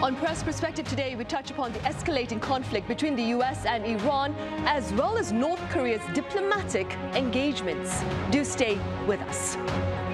On Press Perspective today, we touch upon the escalating conflict between the US and Iran, as well as North Korea's diplomatic engagements. Do stay with us.